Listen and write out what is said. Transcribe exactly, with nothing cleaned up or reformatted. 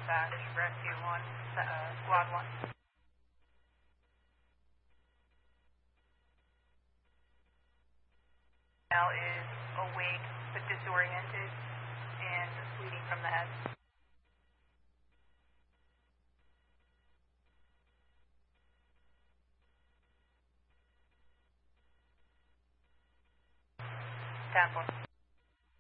dispatch, rescue one, uh, squad one. Now is awake but disoriented and bleeding from the head. ten four.